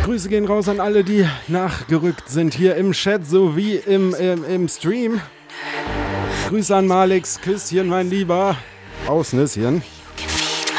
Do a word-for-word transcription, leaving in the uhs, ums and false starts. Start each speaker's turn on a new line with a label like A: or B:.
A: Grüße gehen raus an alle, die nachgerückt sind hier im Chat sowie im, im, im Stream. Grüße an Malix, Küsschen, mein Lieber. Aus Nüsschen.